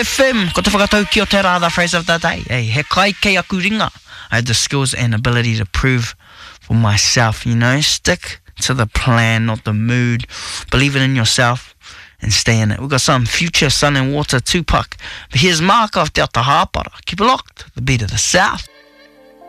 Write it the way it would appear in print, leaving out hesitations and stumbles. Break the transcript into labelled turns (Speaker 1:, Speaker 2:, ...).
Speaker 1: FM, ko te whakatau ki o te rā, the phrase of the day. Hey, he kai kei aku ringa. I had the skills and ability to prove for myself, you know. Stick to the plan, not the mood. Believe it in yourself and stay in it. We've got some Future, Sun and Water, Tupac. But here's Mark off Te Ata Hāpara. Keep it locked, the beat of the South.